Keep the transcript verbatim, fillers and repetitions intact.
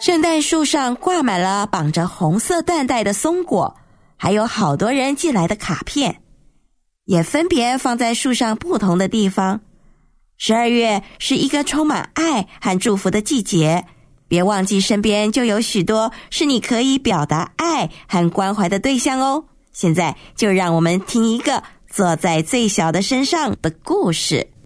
圣诞树上挂满了绑着红色缎带的松果，还有好多人寄来的卡片，也分别放在树上不同的地方。十二月是一个充满爱和祝福的季节，别忘记身边就有许多是你可以表达爱和关怀的对象哦。现在就让我们听一个坐在最小的身上的故事。